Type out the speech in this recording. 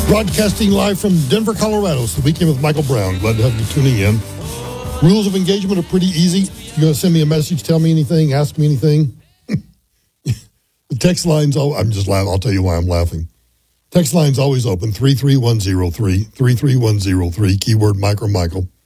Broadcasting live from Denver, Colorado. It's the Weekend with Michael Brown. Glad to have you tuning in. Rules of engagement are pretty easy. You're going to send me a message, tell me anything, ask me anything. The text line's I'm just laughing. I'll tell you why I'm laughing. Text line's always open, 33103, 33103, keyword Michael.